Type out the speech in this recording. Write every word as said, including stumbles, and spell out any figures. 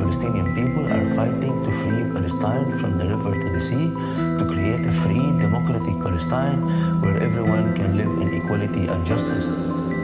Palestinian people are fighting to free Palestine from the river to the sea, to create a free, democratic Palestine where everyone can live in equality and justice.